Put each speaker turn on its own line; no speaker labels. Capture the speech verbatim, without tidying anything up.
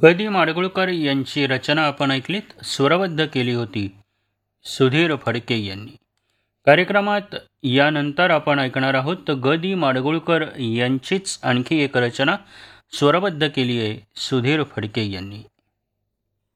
ग दी माडगूळकर यांची रचना आपण ऐकलीत, स्वरबद्ध केली होती सुधीर फडके यांनी. कार्यक्रमात यानंतर आपण ऐकणार आहोत ग दी माडगूळकर यांचीच आणखी एक रचना स्वरबद्ध केली आहे सुधीर फडके यांनी.